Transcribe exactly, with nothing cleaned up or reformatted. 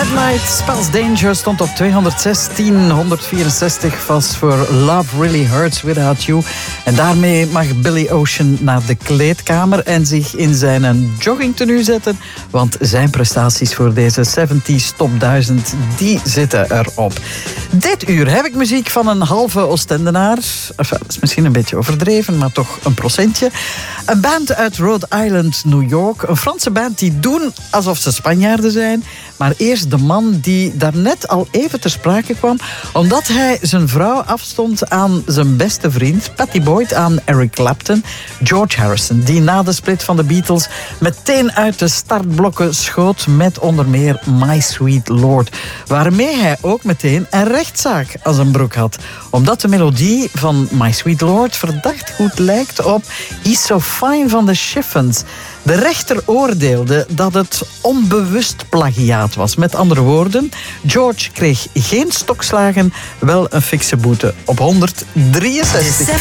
Night, Spells Danger stond op tweehonderdzestien. honderdvierenzestig was voor Love Really Hurts Without You. En daarmee mag Billy Ocean naar de kleedkamer en zich in zijn joggingtenue zetten. Want zijn prestaties voor deze zeventig Top duizend, die zitten erop. Dit uur heb ik muziek van een halve Oostendenaar. Enfin, dat is misschien een beetje overdreven, maar toch een procentje. Een band uit Rhode Island, New York. Een Franse band die doen alsof ze Spanjaarden zijn. Maar eerst de man die daarnet al even ter sprake kwam, omdat hij zijn vrouw afstond aan zijn beste vriend, Pattie Boyd, aan Eric Clapton. George Harrison, die na de split van de Beatles meteen uit de startblokken schoot met onder meer My Sweet Lord. Waarmee hij ook meteen een rechtszaak aan zijn broek had. Omdat de melodie van My Sweet Lord verdacht goed lijkt op He's So Fine van de Chiffons. De rechter oordeelde dat het onbewust plagiaat was. Met andere woorden, George kreeg geen stokslagen, wel een fikse boete op honderddrieënzestig.